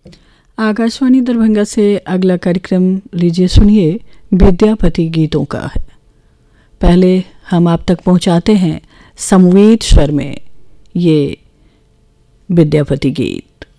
आकाशवाणी दरभंगा से अगला कार्यक्रम लीजिए सुनिए विद्यापति गीतों का है। पहले हम आप तक पहुंचाते हैं समवेत स्वर में ये विद्यापति गीत।